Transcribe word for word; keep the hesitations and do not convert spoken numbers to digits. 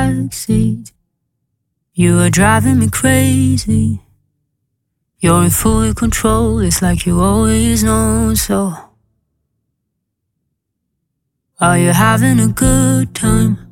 backseat. You are driving me crazy. You're in full control, it's like you always know. So, are you having a good time?